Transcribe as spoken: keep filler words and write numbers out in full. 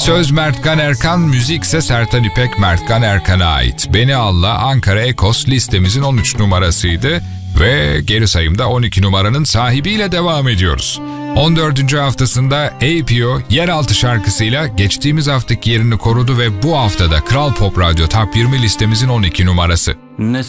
Söz Mertkan Erkan, müzikse Sertan İpek, Mertkan Erkan'a ait. Beni Alla Ankara Ekos listemizin on üç numarasıydı ve geri sayımda on iki numaranın sahibiyle devam ediyoruz. on dördüncü haftasında A P O Yeraltı şarkısıyla geçtiğimiz haftaki yerini korudu ve bu haftada Kral Pop Radyo Top yirmi listemizin on iki numarası. Ne